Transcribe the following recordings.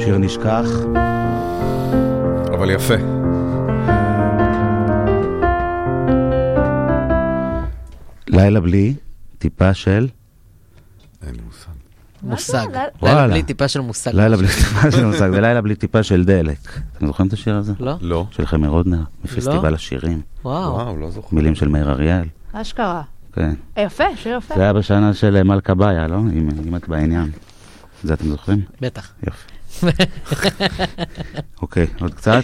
שיר נשכח. אבל יפה. לילה בלי טיפה של... אין לי מושג. מושג. וואלה. לילה בלי טיפה של מושג. לילה בלי טיפה של מושג, ולילה בלי טיפה של דלק. אתם זוכרים את השיר הזה? לא? לא. של חמי רודנר, מפסטיבל השירים. וואו. וואו, לא זוכר. מילים של מאיר אריאל. אשכרה. כן. יפה, שיר יפה. זה היה בשנה של מלכה באיה, לא? אם את בעניין. זה אתם זוכרים? בטח. יופי. אוקיי, עוד קצת,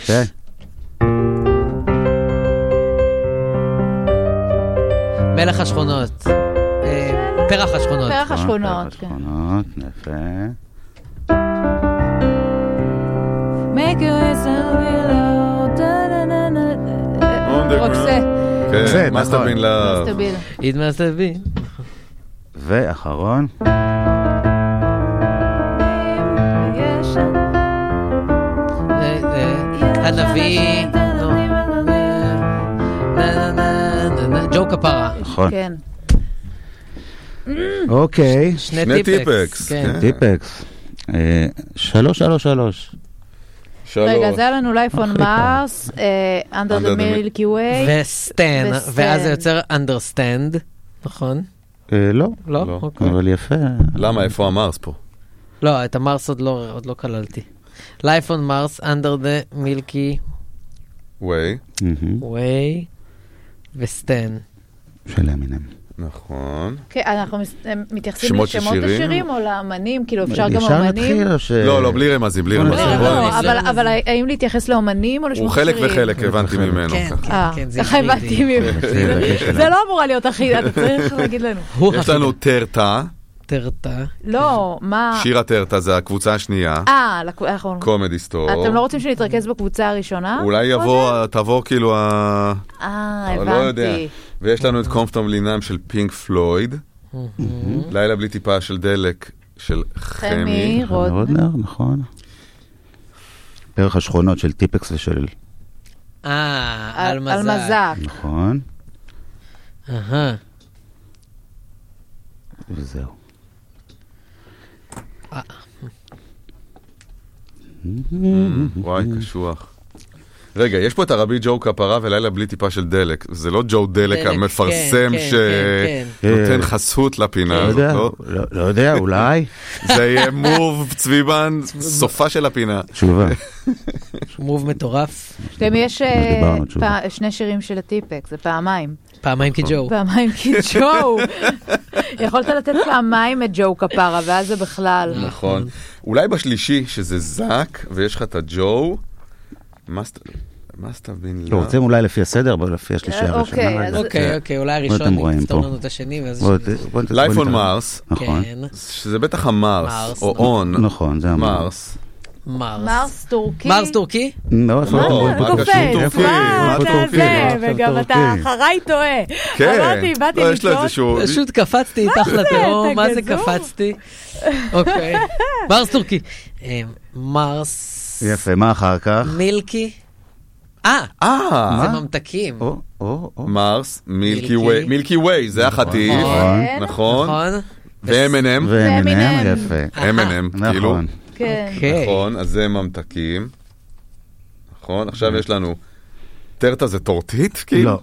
מלך השכונות. פרח השכונות. פרח השכונות, כן. השכונות, יפה. Make your way so below. רוקסה. כן, must have been love. סטביל. It must have been. ואחרון. הנביא. ג'ו כפרה. נכון. כן. אוקיי. שני טיפקס. כן. טיפקס. 333. רגע, זה היה לנו Life on Mars, Under the Milky Way. וסטן, ואז זה יוצר Understand, נכון? לא. לא? אוקיי. אבל יפה. למה? איפה המרס פה? לא, את המרס עוד לא כללתי. Life on Mars, Under the Milky ווי. Way, וסטן. של אמינם. נכון. כן, אנחנו מתייחסים שמות של לשמות שירים? השירים או לאמנים? כאילו אפשר גם ישר אומנים? נתחיל או ש... לא, בלי רמזים, בלי רמזים. לא, אבל האם להתייחס לאומנים או לשמות הוא שירים? חלק וחלק, הבנתי ממנו. כן, ככה הבנתי ממנו. זה לא אמורה להיות הכי, אתה צריך להגיד לנו. יש לנו טרטה. טרטה. לא, מה... שיר הטרטה זה הקבוצה השנייה. נכון. קומדי סטור. אתם לא רוצים שנתרכז בקבוצה הראשונה? אולי תבוא כאילו הבנתי. לא יודע. ויש לנו את קומפטום לינם של פינק פלויד. לילה בלי טיפה של דלק של חמי. רודנר, נכון. פרח השכונות של טיפקס ושל... על מזק. על מזק. נכון. וזהו. וואי, קשוח. רגע, יש פה את הרבי ג'ו כפרה ולילה בלי טיפה של דלק. זה לא ג'ו דלק המפרסם שנותן חסות לפינה הזאת, לא? לא יודע, אולי. זה יהיה מוב צביבן, סופה של הפינה. תשובה. מוב מטורף. יש שני שירים של הטיפק, זה פעמיים. פעמיים כג'ו. פעמיים כג'ו. יכולת לתת פעמיים את ג'ו כפרה, ואז זה בכלל. נכון. אולי בשלישי, שזה זק, ויש לך את הג'ו, must have been love. רוצים אולי לפי הסדר, אבל לפי השלישי הראשונה. אוקיי, אולי הראשון יפתור לנו את השני. Life on Mars, נכון. שזה בטח המרס, או און. נכון, זה המרס. מרס טורקי. מרס טורקי? לא, מה קשור טורקי? מה זה? וגם אתה אחריי טועה. כן. באתי לשאול. פשוט קפצתי איתך לתאום. מה זה קפצתי? אוקיי. מרס טורקי. מרס... יפה, מה אחר כך? מילקי. זה ממתקים. מרס, מילקי ווי, זה החטיף. נכון. ו-M&M. ו-M&M, יפה. M&M, כאילו. כן. אז זה ממתקים. נכון, עכשיו יש לנו... טרטה זה טורטית, כאילו?